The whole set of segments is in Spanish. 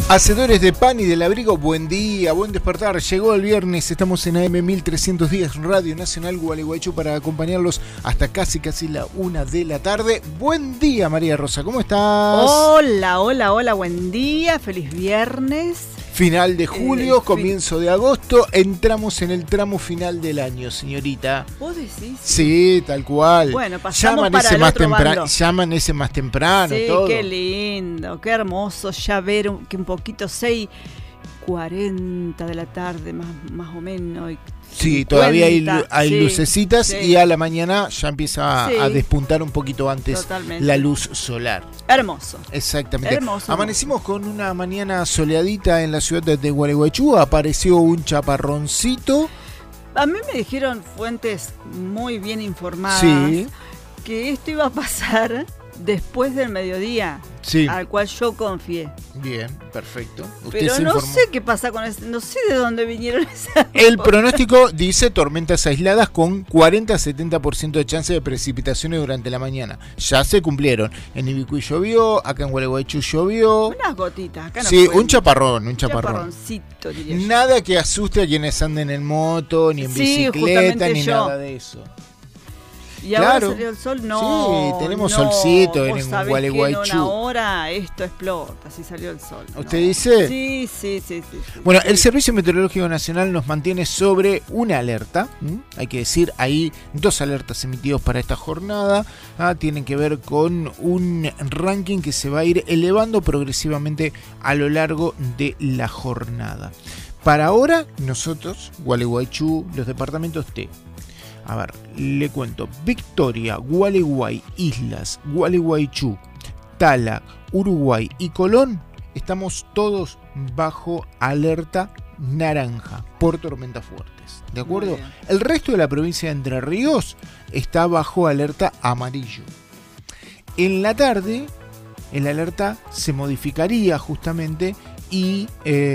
Hacedores de pan y del abrigo, buen día, buen despertar. Llegó el viernes, estamos en AM 1310 Radio Nacional Gualeguaychú para acompañarlos hasta casi la 1 de la tarde. Buen día, María Rosa, ¿cómo estás? Hola, buen día, feliz viernes. Final de julio, comienzo de agosto, entramos en el tramo final del año, señorita. ¿Vos decís? Sí, tal cual. Bueno, pasamos para el otro bando. Llaman ese más temprano, sí, todo. Qué lindo, qué hermoso ya ver que un poquito 6:40 de la tarde, más o menos. Y sí, 50, todavía hay sí, lucecitas, sí. Y a la mañana ya empieza sí. a despuntar un poquito antes Totalmente. La luz solar. Hermoso. Exactamente. Hermoso. Amanecimos con una mañana soleadita en la ciudad de Gualeguaychú, apareció un chaparroncito. A mí me dijeron fuentes muy bien informadas, sí. que esto iba a pasar después del mediodía, sí. al cual yo confié. Bien, perfecto. Usted pero se no informó. sé qué pasa con eso, no sé de dónde vinieron esas El cosas. pronóstico dice tormentas aisladas con 40-70% de chance de precipitaciones durante la mañana. Ya se cumplieron. En Ibicuí llovió, acá en Gualeguaychú llovió. Unas gotitas, acá no sí, fue. un chaparrón. Chaparroncito, diría yo. Nada que asuste a quienes anden en moto, ni en bicicleta, ni nada de eso. Y claro. Ahora salió el sol, no. Sí, tenemos solcito en Gualeguaychú. En una Gualeguaychú. hora esto explota, si salió el sol. ¿Usted dice? Sí. Bueno, el Servicio Meteorológico Nacional nos mantiene sobre una alerta. Hay que decir, hay 2 alertas emitidos para esta jornada. Tienen que ver con un ranking que se va a ir elevando progresivamente a lo largo de la jornada. Para ahora, nosotros, Gualeguaychú, los departamentos T. A ver, le cuento. Victoria, Gualeguay, Islas, Gualeguaychú, Tala, Uruguay y Colón, estamos todos bajo alerta naranja por tormentas fuertes. ¿De acuerdo? El resto de la provincia de Entre Ríos está bajo alerta amarillo. En la tarde, el alerta se modificaría justamente y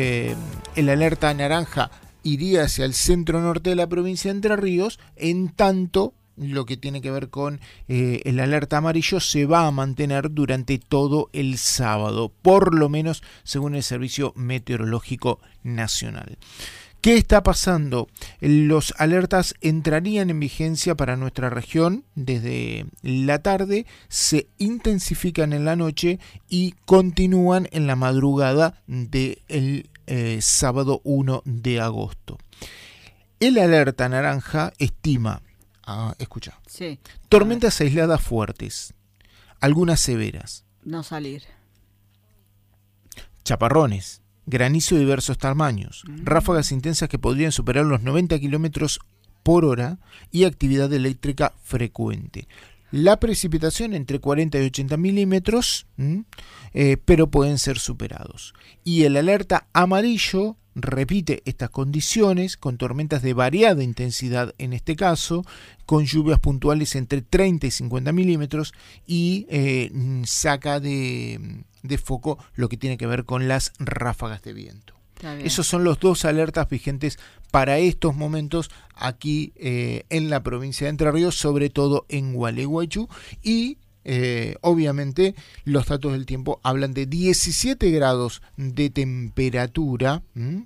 el alerta naranja iría hacia el centro norte de la provincia de Entre Ríos, en tanto lo que tiene que ver con el alerta amarillo se va a mantener durante todo el sábado, por lo menos según el Servicio Meteorológico Nacional. ¿Qué está pasando? Los alertas entrarían en vigencia para nuestra región desde la tarde, se intensifican en la noche y continúan en la madrugada del sábado 1 de agosto. El alerta naranja estima, escucha, sí. tormentas aisladas fuertes, algunas severas. No salir. Chaparrones, granizo de diversos tamaños, ráfagas intensas que podrían superar los 90 kilómetros por hora y actividad eléctrica frecuente. La precipitación entre 40 y 80 milímetros, pero pueden ser superados. Y el alerta amarillo repite estas condiciones con tormentas de variada intensidad en este caso, con lluvias puntuales entre 30 y 50 milímetros y saca de foco lo que tiene que ver con las ráfagas de viento. Esos son los 2 alertas vigentes para estos momentos aquí en la provincia de Entre Ríos, sobre todo en Gualeguaychú, y obviamente los datos del tiempo hablan de 17 grados de temperatura.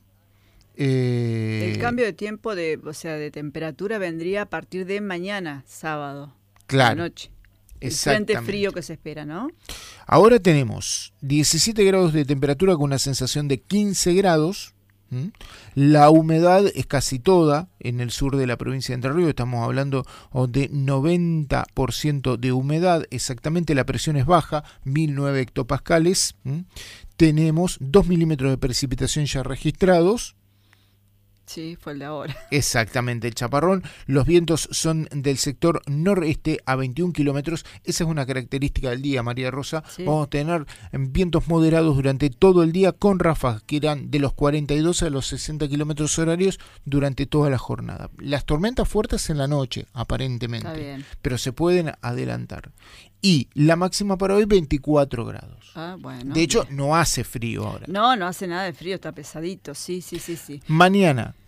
El cambio de tiempo de temperatura vendría a partir de mañana, sábado, claro, noche. El frente frío que se espera, ¿no? Ahora tenemos 17 grados de temperatura con una sensación de 15 grados. La humedad es casi toda en el sur de la provincia de Entre Ríos. Estamos hablando de 90% de humedad. Exactamente, la presión es baja, 1009 hectopascales. Tenemos 2 milímetros de precipitación ya registrados. Sí, fue el de ahora. Exactamente, el chaparrón. Los vientos son del sector noreste a 21 kilómetros. Esa es una característica del día, María Rosa. Sí. Vamos a tener vientos moderados durante todo el día con ráfagas que irán de los 42 a los 60 kilómetros horarios durante toda la jornada. Las tormentas fuertes en la noche, aparentemente, pero se pueden adelantar. Y la máxima para hoy, 24 grados. Bueno, de hecho, no hace frío ahora. No hace nada de frío, está pesadito, sí. Mañana,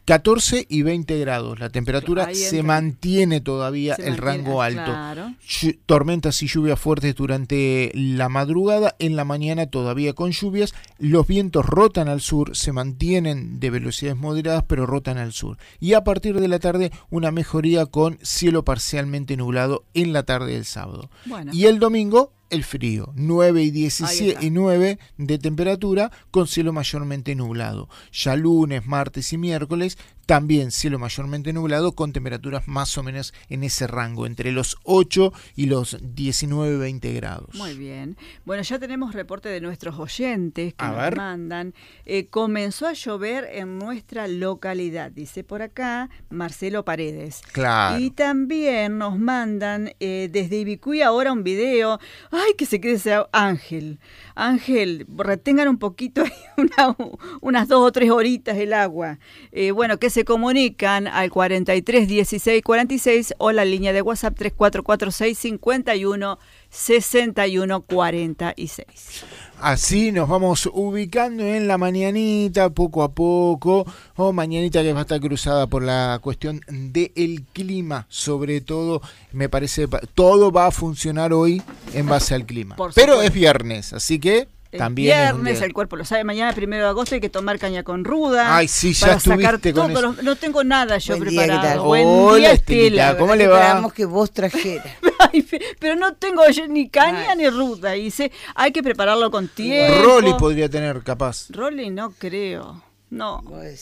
14 y 20 grados. La temperatura se mantiene todavía el rango alto. Claro. Tormentas y lluvias fuertes durante la madrugada. En la mañana todavía con lluvias. Los vientos rotan al sur, se mantienen de velocidades moderadas, pero rotan al sur. Y a partir de la tarde, una mejoría con cielo parcialmente nublado en la tarde del sábado. Bueno. Y el domingo, el frío, 9 y 17 y 9 de temperatura con cielo mayormente nublado. Ya lunes, martes y miércoles también cielo mayormente nublado con temperaturas más o menos en ese rango, entre los 8 y los 19-20 grados. Muy bien. Bueno, ya tenemos reporte de nuestros oyentes que nos mandan. Comenzó a llover en nuestra localidad, dice por acá Marcelo Paredes. Claro. Y también nos mandan desde Ibicuy ahora un video. ¡Ay, que se quede ese Ángel! Ángel, retengan un poquito, unas 2 o 3 horitas el agua. Bueno, que se comunican al 43 16 46 o la línea de WhatsApp 3446 51 61 46. Así nos vamos ubicando en la mañanita, poco a poco, mañanita que va a estar cruzada por la cuestión del clima, sobre todo, me parece, todo va a funcionar hoy en base al clima. Pero es viernes, así que también viernes, el cuerpo lo sabe, mañana 1 de agosto hay que tomar caña con ruda. Ay, sí, ya para sacar todo eso. No tengo nada yo preparado. Buen día, Estela. ¿Cómo le va? Esperamos que vos trajeras. Pero no tengo ni caña ni ruda. Hay que prepararlo con tiempo. Rolly podría tener, capaz. Rolly no creo. No.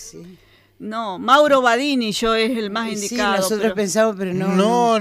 No, Mauro Badini es el más indicado. Sí, nosotros pensamos, pero no.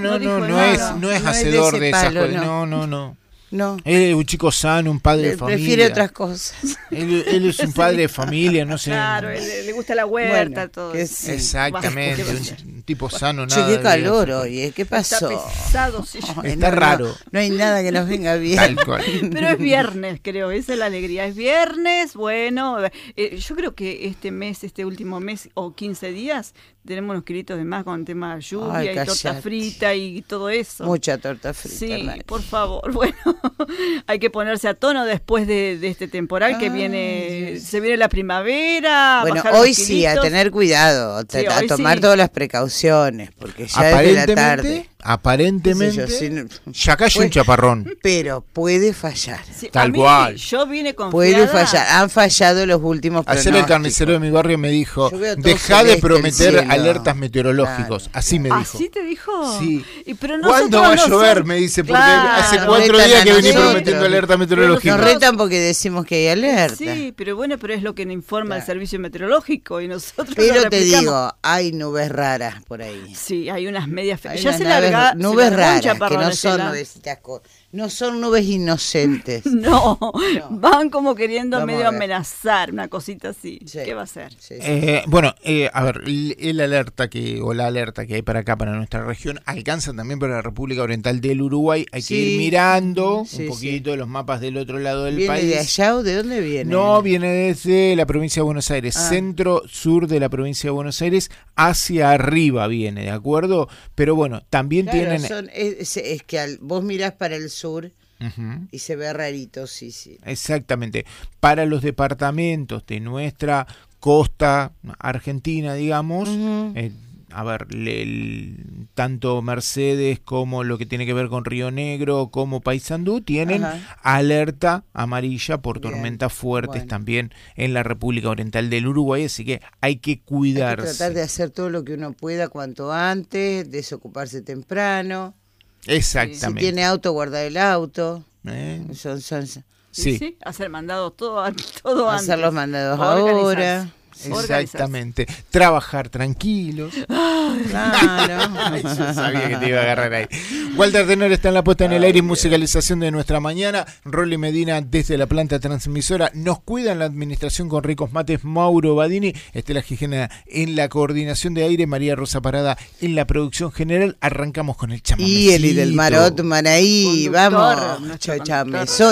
No es hacedor de esas cosas. No. No. Él es un chico sano, un padre de familia. Prefiere otras cosas. Él es un padre de familia, no sé. Claro, le gusta la huerta, todo. Sí. Exactamente, un tipo sano, nada. Che, qué calor hoy, ¿qué pasó? Está pesado, sí. Está raro. No hay nada que nos venga bien. Tal cual. Pero es viernes, creo, esa es la alegría. Es viernes, bueno, yo creo que este último mes o 15 días, tenemos unos kilitos de más con el tema de lluvia y torta frita y todo eso. Mucha torta frita. Sí, por favor. Bueno, hay que ponerse a tono después de este temporal que viene. Se viene la primavera. Bueno, hoy sí, a tener cuidado, a tomar todas las precauciones, porque ya es de la tarde. Aparentemente, ya cayó un chaparrón. Pero puede fallar. Sí, Tal cual. Yo vine confiada. Puede fallar. Han fallado los últimos pronósticos. Ayer el carnicero de mi barrio me dijo, dejá de prometer alertas meteorológicos. Claro. Así me dijo. ¿Así te dijo? Sí. Pero ¿cuándo va a llover? Me dice, porque hace 4 días que venís prometiendo alertas meteorológicas. Nos retan porque decimos que hay alerta. Sí, pero bueno, es lo que nos informa el servicio meteorológico y nosotros Pero te digo, hay nubes raras por ahí. Sí, hay unas medias feas. Ya se larga. Nubes raras, que no son nubecitas, no son nubes inocentes. No, van como queriendo medio amenazar, una cosita así. Sí. ¿Qué va a ser? Sí. Bueno, a ver, la alerta que hay para acá, para nuestra región, alcanza también para la República Oriental del Uruguay. Hay que ir mirando un poquito los mapas del otro lado del país. ¿Viene de allá o de dónde viene? No, viene desde la provincia de Buenos Aires, centro-sur de la provincia de Buenos Aires, hacia arriba viene, ¿de acuerdo? Pero bueno, también tienen... Es que vos mirás para el sur y se ve rarito, sí. Exactamente. Para los departamentos de nuestra costa argentina, digamos, a ver, tanto Mercedes como lo que tiene que ver con Río Negro como Paysandú tienen alerta amarilla por tormentas fuertes también en la República Oriental del Uruguay, así que hay que cuidarse. Hay que tratar de hacer todo lo que uno pueda cuanto antes, desocuparse temprano. Exactamente. Si tiene auto, guardar el auto. Sí, hacer mandados todo antes. Hacer los mandados ahora. Exactamente. Trabajar tranquilos. Claro. Yo sabía que te iba a agarrar ahí. Walter Tenor está en la puesta en el aire y musicalización de nuestra mañana. Rolly Medina desde la planta transmisora. Nos cuida en la administración con ricos mates Mauro Badini, Estela Gijena en la coordinación de aire, María Rosa Parada en la producción general. Arrancamos con el chamamecito. Y Eli del Marot Manaí. Vamos. Chamamecito.